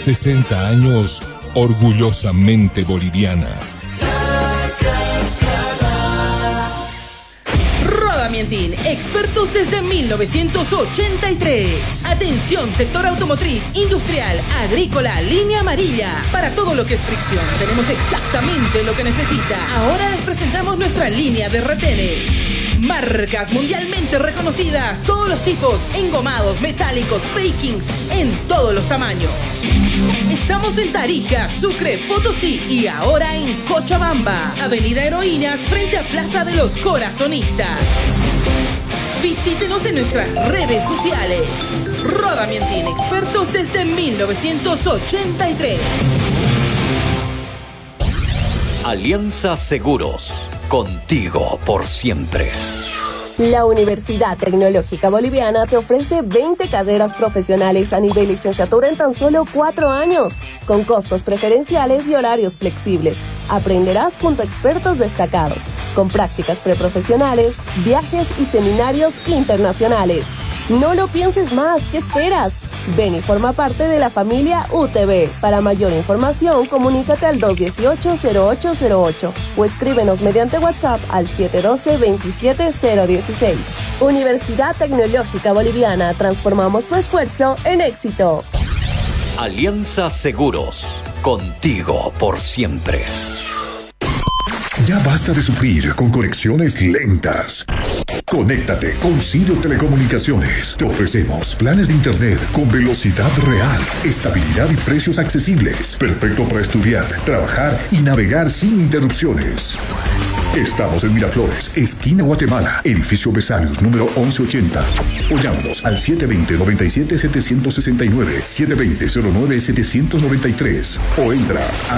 60 años orgullosamente boliviana. Rodamientin, expertos desde 1983. Atención, sector automotriz, industrial, agrícola, línea amarilla. Para todo lo que es fricción, tenemos exactamente lo que necesita. Ahora les presentamos nuestra línea de retenes. Marcas mundialmente reconocidas, todos los tipos, engomados, metálicos, bakings, en todos los tamaños. Estamos en Tarija, Sucre, Potosí y ahora en Cochabamba, Avenida Heroínas, frente a Plaza de los Corazonistas. Visítenos en nuestras redes sociales. Rodamientin, expertos desde 1983. Alianza Seguros, contigo por siempre. La Universidad Tecnológica Boliviana te ofrece 20 carreras profesionales a nivel licenciatura en tan solo 4 años, con costos preferenciales y horarios flexibles. Aprenderás junto a expertos destacados, con prácticas preprofesionales, viajes y seminarios internacionales. No lo pienses más, ¿qué esperas? Ven y forma parte de la familia UTB. Para mayor información, comunícate al 218-0808 o escríbenos mediante WhatsApp al 712-27016. Universidad Tecnológica Boliviana, transformamos tu esfuerzo en éxito. Alianza Seguros, contigo por siempre. Ya basta de sufrir con conexiones lentas. Conéctate con Sirio Telecomunicaciones. Te ofrecemos planes de internet con velocidad real, estabilidad y precios accesibles. Perfecto para estudiar, trabajar y navegar sin interrupciones. Estamos en Miraflores, esquina Guatemala, edificio Besarios, número 1180. O llámanos al 720-97-769, 720-09-793. O entra a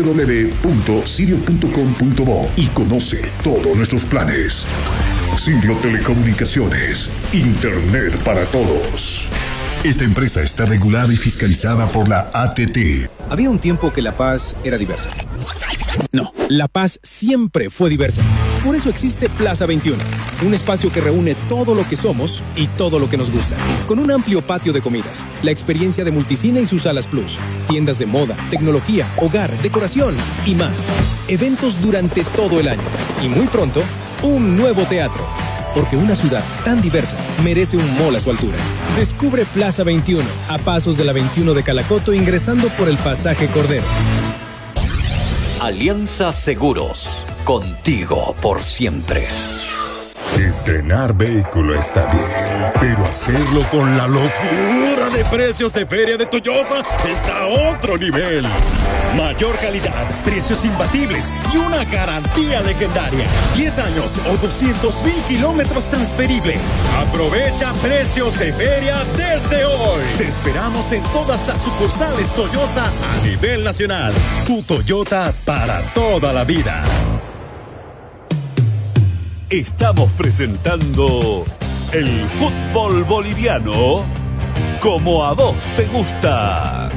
www.sirio.com.bo y conoce todos nuestros planes. Sirio Telecomunicaciones, Internet para todos. Esta empresa está regulada y fiscalizada por la ATT. Había un tiempo que La Paz era diversa. No, La Paz siempre fue diversa. Por eso existe Plaza 21, un espacio que reúne todo lo que somos y todo lo que nos gusta. Con un amplio patio de comidas, la experiencia de Multicine y sus salas Plus, tiendas de moda, tecnología, hogar, decoración y más. Eventos durante todo el año. Y muy pronto, un nuevo teatro. Porque una ciudad tan diversa merece un mall a su altura. Descubre Plaza 21, a pasos de la 21 de Calacoto, ingresando por el pasaje Cordero. Alianza Seguros, contigo por siempre. Estrenar vehículo está bien, pero hacerlo con la locura de precios de Feria de Toyosa está a otro nivel. Mayor calidad, precios imbatibles y una garantía legendaria. 10 años o 200,000 kilómetros transferibles. Aprovecha precios de feria desde hoy. Te esperamos en todas las sucursales Toyosa a nivel nacional. Tu Toyota para toda la vida. Estamos presentando el fútbol boliviano como a vos te gusta.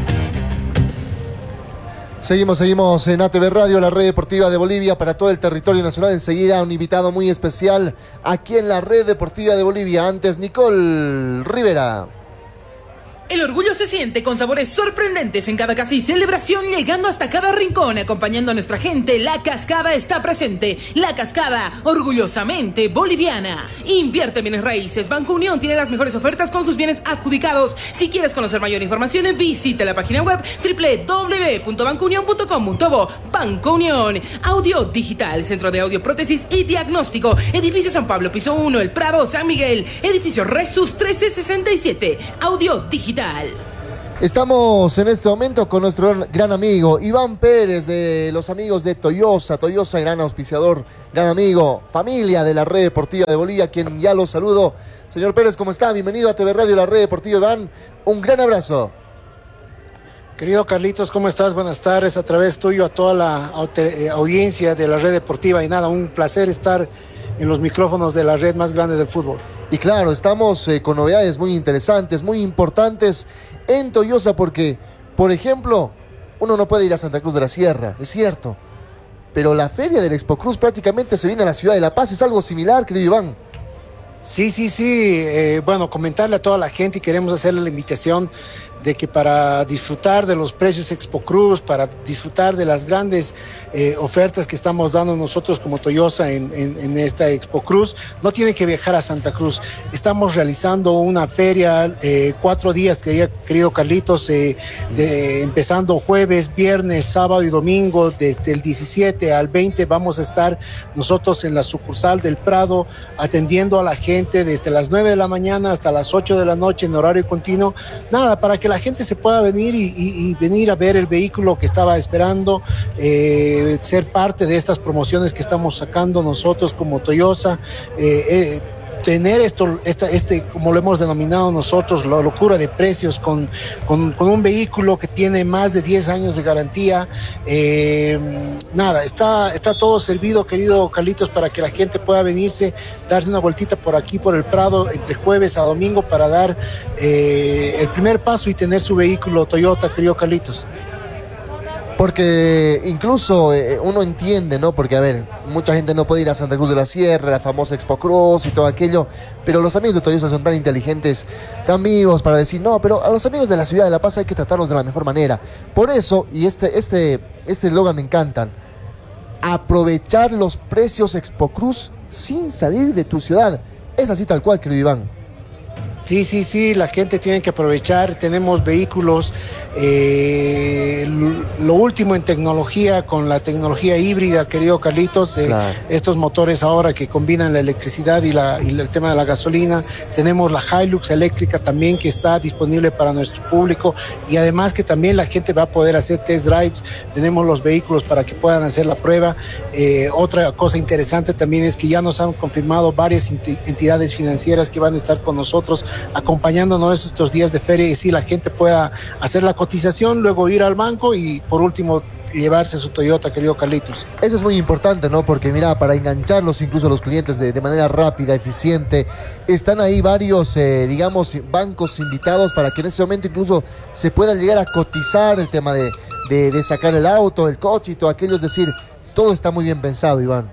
Seguimos en ATV Radio, la red deportiva de Bolivia para todo el territorio nacional. Enseguida un invitado muy especial aquí en la red deportiva de Bolivia. Antes, Nicole Rivera. El orgullo se siente con sabores sorprendentes en cada casa y celebración, llegando hasta cada rincón, acompañando a nuestra gente. La Cascada está presente. La Cascada, orgullosamente boliviana. Invierte en bienes raíces. Banco Unión tiene las mejores ofertas con sus bienes adjudicados. Si quieres conocer mayor información, visita la página web www.bancounion.com.bo. Banco Unión. Audio Digital, Centro de Audio, Prótesis y Diagnóstico. Edificio San Pablo, piso 1, El Prado, San Miguel. Edificio Resus 1367. Audio Digital. Estamos en este momento con nuestro gran amigo Iván Pérez, de los amigos de Toyosa, gran auspiciador, gran amigo, familia de la Red Deportiva de Bolivia, quien ya lo saludo. Señor Pérez, ¿cómo está? Bienvenido a TV Radio, la Red Deportiva. Iván, un gran abrazo. Querido Carlitos, ¿cómo estás? Buenas tardes, a través tuyo a toda la audiencia de la Red Deportiva. Y nada, un placer estar en los micrófonos de la red más grande del fútbol. Y claro, estamos con novedades muy interesantes, muy importantes en Toyosa, porque, por ejemplo, uno no puede ir a Santa Cruz de la Sierra, es cierto, pero la feria del Expo Cruz prácticamente se viene a la ciudad de La Paz. ¿Es algo similar, querido Iván? Sí. Bueno, comentarle a toda la gente, y queremos hacerle la invitación de que para disfrutar de los precios Expo Cruz, para disfrutar de las grandes ofertas que estamos dando nosotros como Toyosa en esta Expo Cruz, no tiene que viajar a Santa Cruz. Estamos realizando una feria, 4 días, querido Carlitos, empezando jueves, viernes, sábado y domingo. Desde el 17 al 20 vamos a estar nosotros en la sucursal del Prado atendiendo a la gente desde las 9 de la mañana hasta las 8 de la noche en horario continuo. Nada, para que la gente se pueda venir y venir a ver el vehículo que estaba esperando, ser parte de estas promociones que estamos sacando nosotros como Toyosa, tener como lo hemos denominado nosotros, la locura de precios con un vehículo que tiene más de 10 años de garantía. Nada, está todo servido, querido Carlitos, para que la gente pueda venirse, darse una vueltita por aquí, por el Prado, entre jueves a domingo, para dar el primer paso y tener su vehículo Toyota, querido Carlitos. Porque incluso uno entiende, ¿no? Porque, a ver, mucha gente no puede ir a Santa Cruz de la Sierra, la famosa Expo Cruz y todo aquello, pero los amigos de Toyosa son tan inteligentes, tan vivos para decir, no, pero a los amigos de la ciudad de La Paz hay que tratarlos de la mejor manera. Por eso, y este eslogan me encantan, aprovechar los precios Expo Cruz sin salir de tu ciudad. Es así tal cual, querido Iván. Sí, la gente tiene que aprovechar. Tenemos vehículos, lo último en tecnología, con la tecnología híbrida, querido Carlitos, claro. Estos motores ahora que combinan la electricidad y el tema de la gasolina. Tenemos la Hilux eléctrica también, que está disponible para nuestro público, y además que también la gente va a poder hacer test drives. Tenemos los vehículos para que puedan hacer la prueba. Otra cosa interesante también es que ya nos han confirmado varias entidades financieras que van a estar con nosotros acompañándonos estos días de feria, y si la gente pueda hacer la cotización, luego ir al banco y por último llevarse su Toyota, querido Carlitos. Eso es muy importante, ¿no? Porque mira, para engancharlos incluso a los clientes de manera rápida, eficiente, están ahí varios, digamos, bancos invitados para que en ese momento incluso se pueda llegar a cotizar el tema de sacar el auto, el coche y todo aquello. Es decir, todo está muy bien pensado, Iván.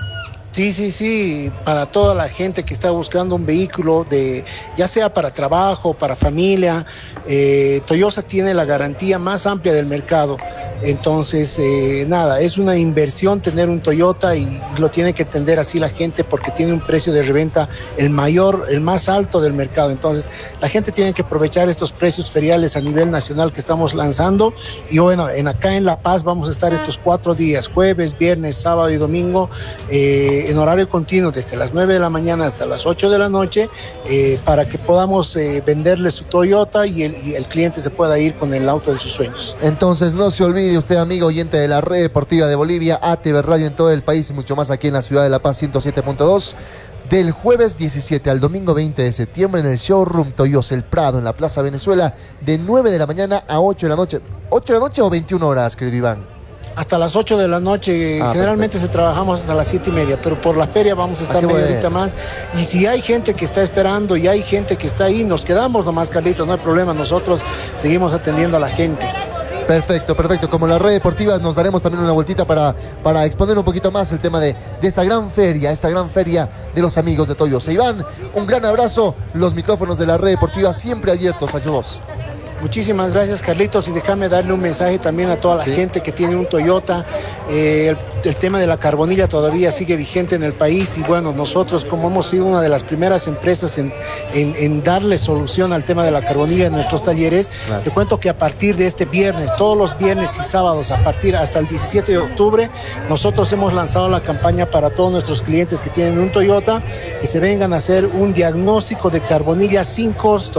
Sí, para toda la gente que está buscando un vehículo, ya sea para trabajo, para familia, Toyosa tiene la garantía más amplia del mercado. Entonces, nada, es una inversión tener un Toyota, y lo tiene que entender así la gente, porque tiene un precio de reventa el más alto del mercado. Entonces, la gente tiene que aprovechar estos precios feriales a nivel nacional que estamos lanzando. Y bueno, acá en La Paz vamos a estar estos 4 días, jueves, viernes, sábado y domingo, en horario continuo desde las 9 de la mañana hasta las 8 de la noche, para que podamos venderle su Toyota y el cliente se pueda ir con el auto de sus sueños. Entonces, no se olvide usted, amigo oyente de la Red Deportiva de Bolivia, ATV Radio en todo el país y mucho más aquí en la ciudad de La Paz, 107.2, del jueves 17 al domingo 20 de septiembre en el showroom Toyosa El Prado en la Plaza Venezuela, de 9 de la mañana a 8 de la noche. ¿8 de la noche o 21 horas, querido Iván? Hasta las 8 de la noche, generalmente se trabajamos hasta las 7:30, pero por la feria vamos a estar media horita más. Y si hay gente que está esperando y hay gente que está ahí, nos quedamos nomás, Carlitos, no hay problema, nosotros seguimos atendiendo a la gente. Perfecto. Como la Red Deportiva nos daremos también una vueltita para exponer un poquito más el tema de esta gran feria de los amigos de Toyosa. Iván, un gran abrazo, los micrófonos de la Red Deportiva siempre abiertos hacia vos. Muchísimas gracias, Carlitos, y déjame darle un mensaje también a toda la gente que tiene un Toyota. El tema de la carbonilla todavía sigue vigente en el país, y bueno, nosotros, como hemos sido una de las primeras empresas en darle solución al tema de la carbonilla en nuestros talleres, claro. Te cuento que a partir de este viernes, todos los viernes y sábados, a partir hasta el 17 de octubre, nosotros hemos lanzado la campaña para todos nuestros clientes que tienen un Toyota, que se vengan a hacer un diagnóstico de carbonilla sin costo.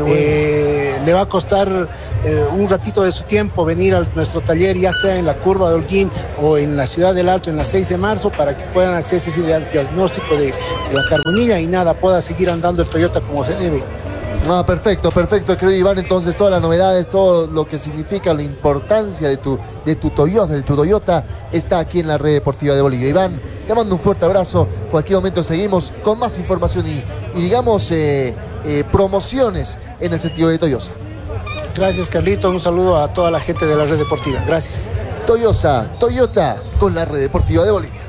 Le va a costar un ratito de su tiempo venir a nuestro taller, ya sea en la Curva de Holguín o en la Ciudad del Alto en la 6 de marzo, para que puedan hacer ese diagnóstico de la carbonilla y nada, pueda seguir andando el Toyota como se debe. Perfecto, querido Iván. Entonces, todas las novedades, todo lo que significa la importancia de tu Toyota está aquí en la Red Deportiva de Bolivia. Iván, te mando un fuerte abrazo. Cualquier momento seguimos con más información y digamos, promociones en el sentido de Toyosa. Gracias, Carlitos. Un saludo a toda la gente de la Red Deportiva. Gracias. Toyota con la Red Deportiva de Bolivia.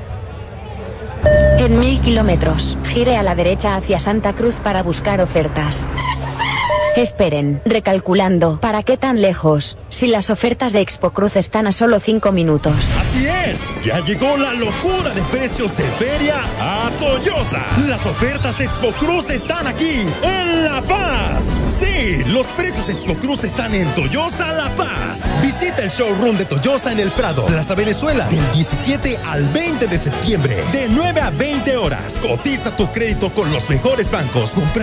En 1000 kilómetros, gire a la derecha hacia Santa Cruz para buscar ofertas. Esperen, recalculando, ¿para qué tan lejos? Si las ofertas de Expo Cruz están a solo 5 minutos. Así es, ya llegó la locura de precios de feria a Toyosa. Las ofertas de Expo Cruz están aquí, en La Paz. Sí, los precios Expo Cruz están en Toyosa La Paz. Visita el showroom de Toyosa en el Prado, Plaza Venezuela, del 17 al 20 de septiembre, de 9 a 20 horas. Cotiza tu crédito con los mejores bancos. Compra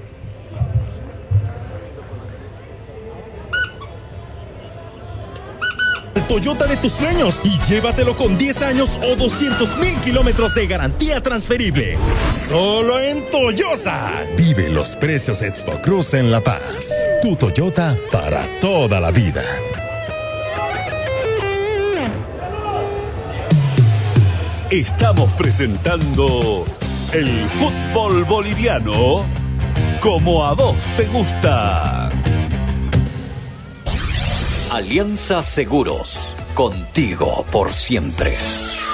el Toyota de tus sueños y llévatelo con 10 años o 200,000 kilómetros de garantía transferible. Solo en Toyosa. Vive los precios Expo Cruz en La Paz. Tu Toyota para toda la vida. Estamos presentando el fútbol boliviano como a vos te gusta. Alianza Seguros, contigo por siempre.